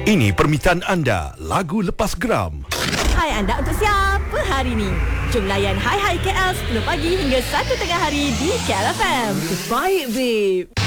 Ini permintaan anda, lagu lepas geram. Hai anda, untuk siapa hari ni? Jom layan Hai Hai KL 10 pagi hingga 1 tengah hari di KL FM. Baik, babe.